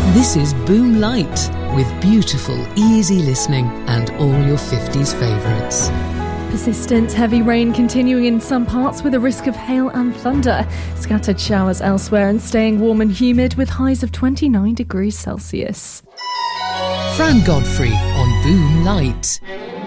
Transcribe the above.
This is Boom Light, with beautiful, easy listening and all your 50s favourites. Persistent heavy rain continuing in some parts with a risk of hail and thunder. Scattered showers elsewhere and staying warm and humid with highs of 29 degrees Celsius. Fran Godfrey on Boom Light.